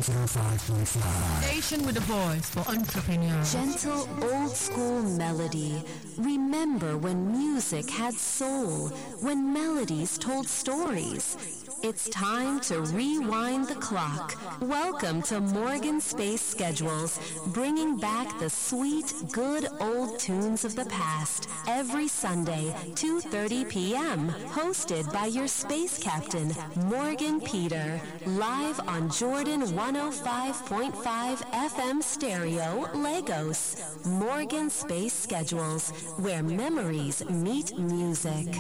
105.5. Station with a voice for entrepreneurs. Gentle old school melody. Remember when music had soul, when melodies told stories. It's time to rewind the clock. Welcome to Morgan Space Schedules, bringing back the sweet, good old tunes of the past. Every Sunday, 2:30 p.m., hosted by your space captain, Morgan Peter. Live on Jordan 105.5 FM stereo, Lagos. Morgan Space Schedules, where memories meet music.